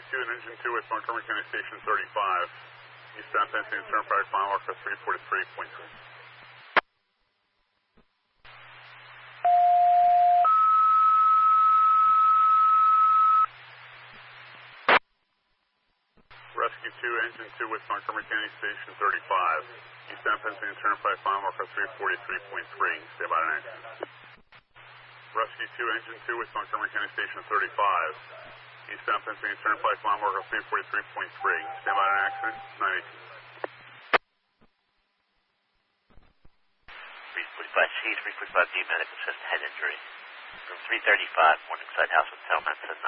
2 and Engine 2 with Montgomery County Station 35. Eastbound Pennsylvania Turnpike, final marker 343.3. Rescue 2, Engine 2 with Montgomery County Station 35. Eastbound Pennsylvania Turnpike, final marker 343.3. Stay by an accident. Rescue 2, Engine 2 with Montgomery County Station 35. Eastbound Pennsylvania Turnpike, mile marker 343.3. Stand by an accident, 92. 345C, 345B, medical assist, head injury. Room 335, Morningside House Hotel, Manson,